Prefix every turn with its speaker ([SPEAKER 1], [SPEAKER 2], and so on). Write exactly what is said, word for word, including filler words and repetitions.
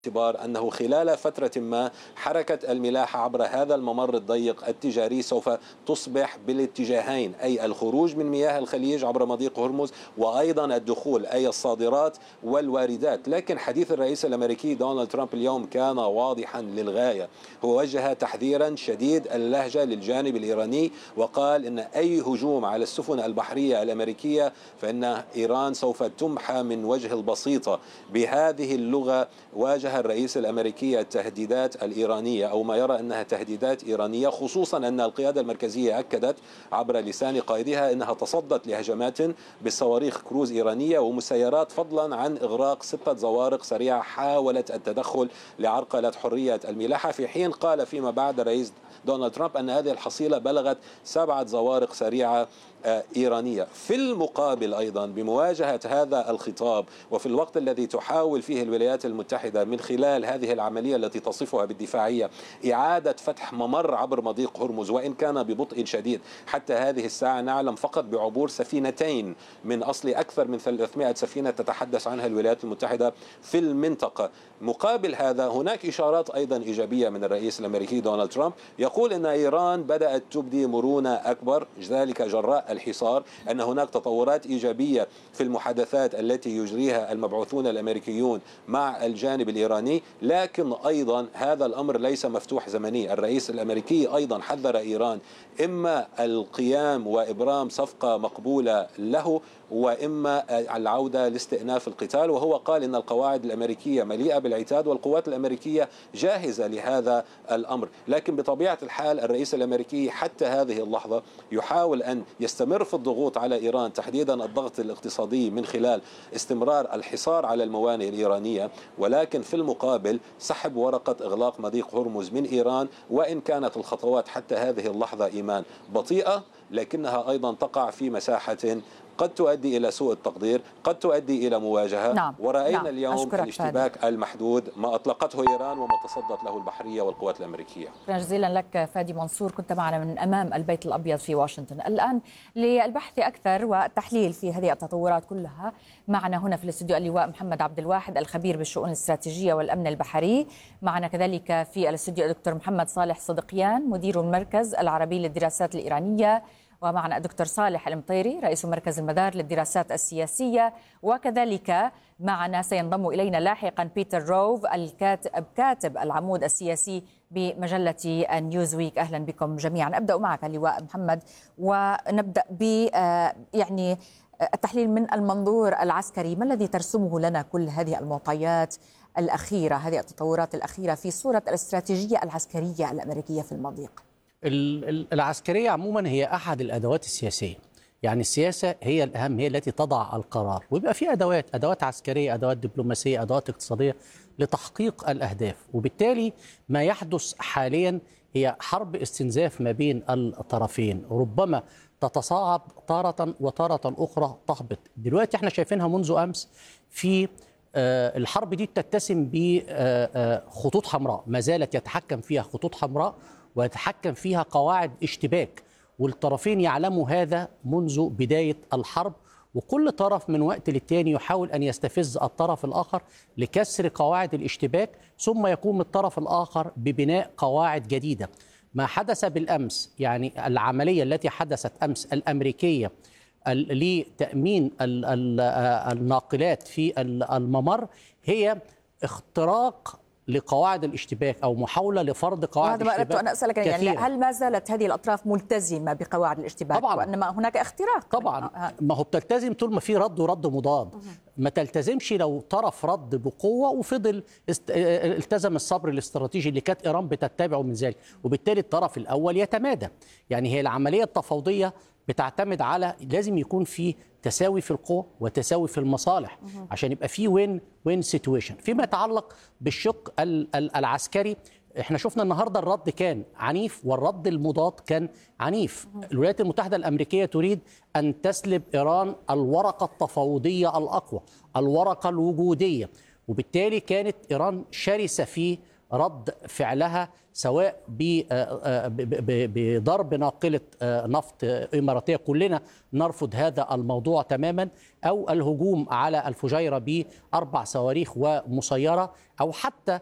[SPEAKER 1] باعتبار أنه خلال فترة ما حركة الملاحة عبر هذا الممر الضيق التجاري سوف تصبح بالاتجاهين، أي الخروج من مياه الخليج عبر مضيق هرمز وأيضا الدخول، أي الصادرات والواردات. لكن حديث الرئيس الأمريكي دونالد ترامب اليوم كان واضحا للغاية، هو وجه تحذيرا شديد اللهجة للجانب الإيراني وقال إن أي هجوم على السفن البحرية الأمريكية فإن إيران سوف تمحى من وجه البسيطة. بهذه اللغة واجه الرئيس الأمريكي التهديدات الإيرانية أو ما يرى أنها تهديدات إيرانية، خصوصا أن القيادة المركزية أكدت عبر لسان قائدها أنها تصدت لهجمات بصواريخ كروز إيرانية ومسيرات، فضلا عن إغراق ستة زوارق سريعة حاولت التدخل لعرقلة حرية الملاحة، في حين قال فيما بعد الرئيس دونالد ترامب أن هذه الحصيلة بلغت سبعة زوارق سريعة إيرانية. في المقابل أيضا بمواجهة هذا الخطاب وفي الوقت الذي تحاول فيه الولايات المتحدة من خلال هذه العملية التي تصفها بالدفاعية إعادة فتح ممر عبر مضيق هرمز، وإن كان ببطء شديد حتى هذه الساعة نعلم فقط بعبور سفينتين من أصل أكثر من ثلاثمائة سفينة تتحدث عنها الولايات المتحدة في المنطقة. مقابل هذا هناك إشارات أيضا إيجابية من الرئيس الأمريكي دونالد ترامب، يقول أن إيران بدأت تبدي مرونة أكبر، ذلك جراء الحصار، أن هناك تطورات إيجابية في المحادثات التي يجريها المبعوثون الأمريكيون مع الجانب الإيراني، لكن أيضا هذا الأمر ليس مفتوح زمنيا. الرئيس الأمريكي أيضا حذر إيران إما القيام وإبرام صفقة مقبولة له وإما العودة لاستئناف القتال، وهو قال إن القواعد الأمريكية مليئة بالعتاد والقوات الأمريكية جاهزة لهذا الأمر. لكن بطبيعة الحال الرئيس الأمريكي حتى هذه اللحظة يحاول أن يستمر في الضغوط على إيران، تحديدا الضغط الاقتصادي من خلال استمرار الحصار على الموانئ الإيرانية، ولكن في المقابل سحب ورقة إغلاق مضيق هرمز من إيران، وإن كانت الخطوات حتى هذه اللحظة إيمان بطيئة لكنها أيضا تقع في مساحة قد تؤدي إلى سوء التقدير، قد تؤدي إلى مواجهة.
[SPEAKER 2] نعم.
[SPEAKER 1] ورأينا
[SPEAKER 2] نعم.
[SPEAKER 1] اليوم في الاشتباك فادي. المحدود ما أطلقته إيران وما تصدت له البحرية والقوات الأمريكية.
[SPEAKER 2] شكرا جزيلا لك فادي منصور، كنت معنا من أمام البيت الأبيض في واشنطن. الآن للبحث أكثر والتحليل في هذه التطورات كلها معنا هنا في الاستوديو اللواء محمد عبد الواحد الخبير بالشؤون الاستراتيجية والأمن البحري، معنا كذلك في الاستوديو الدكتور محمد صالح صدقيان مدير المركز العربي للدراسات الإيرانية، ومعنا الدكتور صالح المطيري رئيس مركز المدار للدراسات السياسية، وكذلك معنا سينضم إلينا لاحقا بيتر روف الكاتب كاتب العمود السياسي بمجلة نيوزويك. أهلا بكم جميعا. أبدأ معك اللواء محمد ونبدأ ب يعني التحليل من المنظور العسكري. ما الذي ترسمه لنا كل هذه المعطيات الأخيرة، هذه التطورات الأخيرة في صورة الاستراتيجية العسكرية الأمريكية في المضيق؟
[SPEAKER 3] العسكرية عموما هي أحد الأدوات السياسية، يعني السياسة هي الأهم، هي التي تضع القرار، ويبقى في أدوات أدوات عسكرية، أدوات دبلوماسية، أدوات اقتصادية لتحقيق الأهداف. وبالتالي ما يحدث حاليا هي حرب استنزاف ما بين الطرفين، ربما تتصاعد تارة وتارة أخرى تهبط. دلوقتي احنا شايفينها منذ أمس في الحرب دي تتسم بخطوط حمراء، ما زالت يتحكم فيها خطوط حمراء ويتحكم فيها قواعد اشتباك، والطرفين يعلموا هذا منذ بداية الحرب، وكل طرف من وقت للتاني يحاول أن يستفز الطرف الآخر لكسر قواعد الاشتباك، ثم يقوم الطرف الآخر ببناء قواعد جديدة. ما حدث بالأمس، يعني العملية التي حدثت أمس الأمريكية لتأمين الناقلات في الممر هي اختراق لقواعد الاشتباك أو محاولة لفرض قواعد الاشتباك.
[SPEAKER 2] هذا ما أنا أسألك، يعني هل ما زالت هذه الأطراف ملتزمة بقواعد الاشتباك؟
[SPEAKER 3] طبعا،
[SPEAKER 2] وإنما هناك اختراق.
[SPEAKER 3] طبعا ما هو بتلتزم طول ما في رد ورد مضاد، ما تلتزمش لو طرف رد بقوة وفضل است... التزم الصبر الاستراتيجي اللي كانت إيران بتتبعه من ذلك، وبالتالي الطرف الأول يتمادى. يعني هي العملية التفاوضية بتعتمد على لازم يكون في تساوي في القوة وتساوي في المصالح عشان يبقى في وين وين سيتويشن. فيما يتعلق بالشق العسكري، احنا شفنا النهارده الرد كان عنيف والرد المضاد كان عنيف. الولايات المتحدة الأمريكية تريد أن تسلب إيران الورقة التفاوضية الأقوى، الورقة الوجودية، وبالتالي كانت إيران شرسة في رد فعلها، سواء بضرب ناقلة نفط إماراتية، كلنا نرفض هذا الموضوع تماما، أو الهجوم على الفجيرة بأربع صواريخ ومسيرة، أو حتى